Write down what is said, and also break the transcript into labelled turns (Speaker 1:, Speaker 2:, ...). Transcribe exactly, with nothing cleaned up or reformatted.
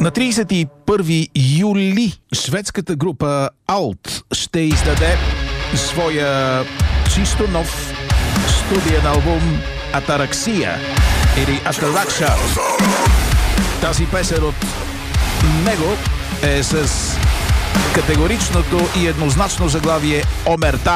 Speaker 1: На тридесет и първи юли шведската група Alt ще издаде своя чисто нов студиен албум Атараксия или Атаракша. Тази песен от него е с категоричното и еднозначно заглавие Омерта.